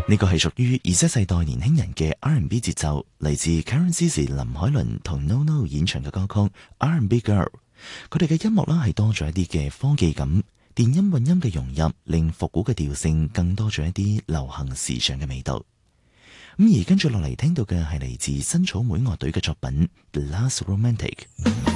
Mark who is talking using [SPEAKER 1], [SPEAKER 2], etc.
[SPEAKER 1] 呢個係屬於 Z 世代年輕人嘅 R&B 節奏，嚟自 Karen Cici 林海倫同 NoNo 演唱嘅歌曲 R&B Girl。佢哋嘅音樂啦係多咗一啲嘅科技感，電音混音嘅融入，令復古嘅調性更多咗一啲流行時尚嘅味道。咁而跟住落嚟聽到嘅係嚟自新草莓樂隊嘅作品《The Last Romantic》。